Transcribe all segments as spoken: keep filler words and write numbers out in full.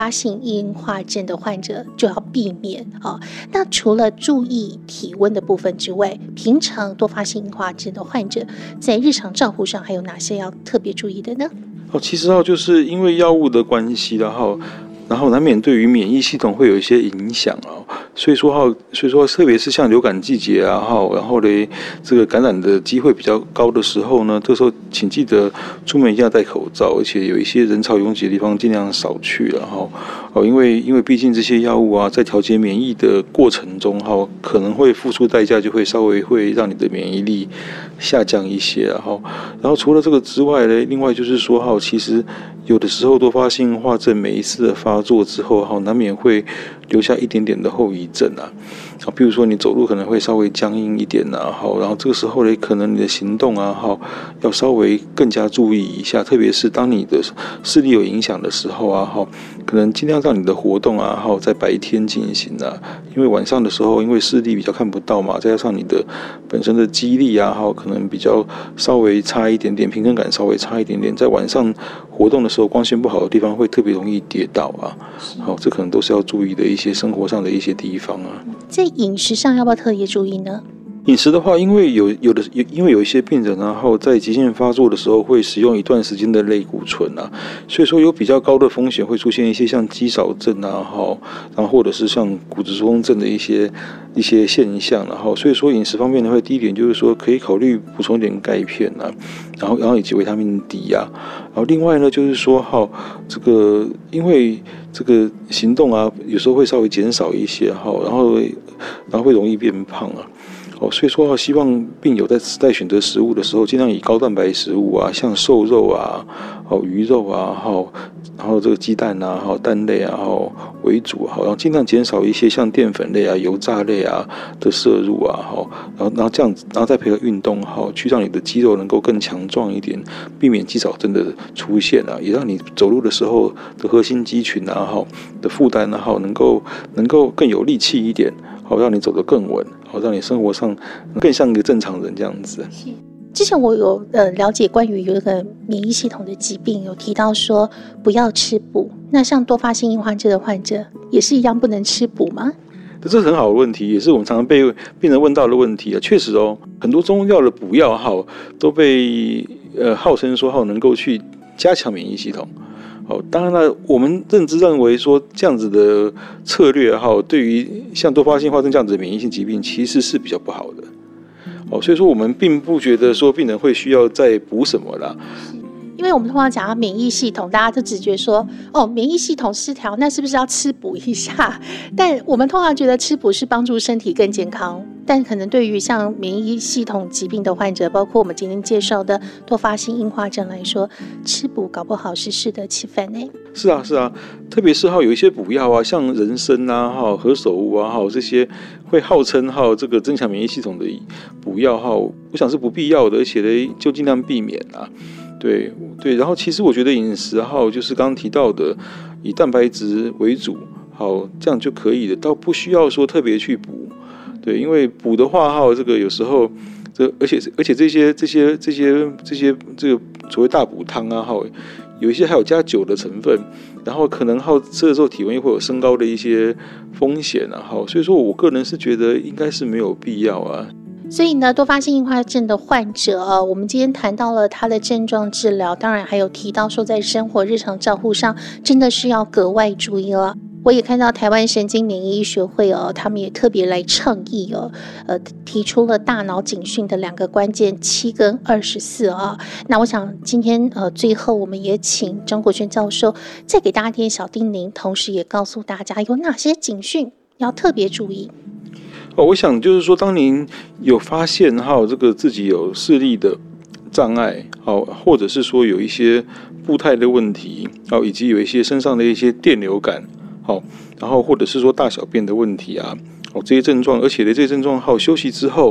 发性硬化症的患者就要避免哦。那除了注意体温的部分之外，平常多发性硬化症的患者在日常照护上还有哪些要特别注意的呢？ 哦，其实哦，就是因为药物的关系，然后然后难免对于免疫系统会有一些影响哦。所以说哈，所以说特别是像流感季节啊，哈，然后嘞，这个感染的机会比较高的时候呢，这时候请记得出门一定要戴口罩，而且有一些人潮拥挤的地方尽量少去了哈。哦，因为因为毕竟这些药物啊，在调节免疫的过程中哈，可能会付出代价，就会稍微会让你的免疫力下降一些哈。然后除了这个之外呢，另外就是说哈，其实有的时候多发性硬化症每一次的发作之后哈，难免会留下一点点的后遗症啊。啊，比如说你走路可能会稍微僵硬一点啊，好，然后这个时候呢，可能你的行动啊，好，要稍微更加注意一下，特别是当你的视力有影响的时候啊，好，可能尽量让你的活动啊，好，在白天进行啊，因为晚上的时候，因为视力比较看不到嘛，再加上你的本身的肌力啊，好，可能比较稍微差一点点，平衡感稍微差一点点，在晚上活动的时候，光线不好的地方会特别容易跌倒啊，好，这可能都是要注意的一些生活上的一些地方啊。 在饮食上要不要特别注意呢？ 饮食的话，因为有有的因为有一些病人然后在急性发作的时候会使用一段时间的类固醇啊，所以说有比较高的风险会出现一些像肌少症啊，哈，然后或者是像骨质疏松症的一些一些现象，然后所以说饮食方面的话，第一点就是说可以考虑补充一点钙片啊，然后然后以及维他命 D 啊，然后另外呢就是说哈，这个因为这个行动啊有时候会稍微减少一些哈，然后然后会容易变胖啊。哦，所以说希望病友在在选择食物的时候，尽量以高蛋白食物啊，像瘦肉啊、哦鱼肉啊、好，然后这个鸡蛋啊、好蛋类啊、好为主，好，然后尽量减少一些像淀粉类啊、油炸类啊的摄入啊，好，然后然后这样子，然后再配合运动，好，去让你的肌肉能够更强壮一点，避免肌少症的出现啊，也让你走路的时候的核心肌群啊，好的负担啊，好能够能够更有力气一点，好让你走得更稳。好，让你生活上更像一个正常人这样子。 之前我有呃了解关于有一个免疫系统的疾病，有提到说不要吃补。那像多发性硬化症的患者也是一样不能吃补吗？ 这是很好的问题，也是我们常常被病人问到的问题啊。确实哦，很多中药的补药号都被呃号称说号能够去加强免疫系统。哦，当然了，我们认知认为说这样子的策略哈，对于像多发性硬化症这样子的免疫性疾病其实是比较不好的。哦，所以说我们并不觉得说病人会需要再补什么啦。 因为我们通常讲到免疫系统，大家都只觉得说，哦，免疫系统失调，那是不是要吃补一下？但我们通常觉得吃补是帮助身体更健康，但可能对于像免疫系统疾病的患者，包括我们今天介绍的多发性硬化症来说，吃补搞不好是适得其反呢。 是啊，是啊，特别是哈有一些补药啊，像人参啊、哈何首乌啊、哈这些会号称哈这个增强免疫系统的补药哈，我想是不必要的，而且呢就尽量避免啊。对对，然后其实我觉得饮食哈，就是刚刚提到的，以蛋白质为主，好，这样就可以了，倒不需要说特别去补。对，因为补的话哈，这个有时候这而且而且这些这些这些这些这个所谓大补汤啊哈，有一些还有加酒的成分，然后可能哈吃的时候体温又会有升高的一些风险啊哈，所以说我个人是觉得应该是没有必要啊。 所以呢，多发性硬化症的患者啊，我们今天谈到了他的症状治疗，当然还有提到说在生活日常照护上真的是要格外注意了。我也看到台湾神经免疫医学会哦，他们也特别来倡议哦，呃，提出了大脑警讯的两个关键七跟二十四啊。那我想今天呃最后我们也请张国轩教授再给大家一点小叮咛，同时也告诉大家有哪些警讯要特别注意。 哦，我想就是说，当您有发现哈，这个自己有视力的障碍，好，或者是说有一些步态的问题，好，以及有一些身上的一些电流感，好，然后或者是说大小便的问题啊，哦，这些症状，而且呢，这些症状好休息之后，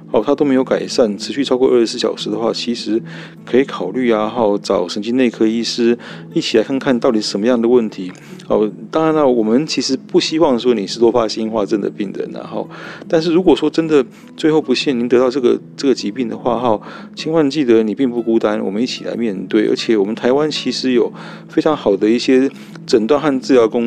哦，它都没有改善，持续超过二十四小时的话，其实可以考虑啊，好找神经内科医师一起来看看到底什么样的问题。哦，当然了，我们其实不希望说你是多发性硬化症的病人，然后，但是如果说真的最后不幸您得到这个这个疾病的话，哈，千万记得你并不孤单，我们一起来面对。而且我们台湾其实有非常好的一些诊断和治疗工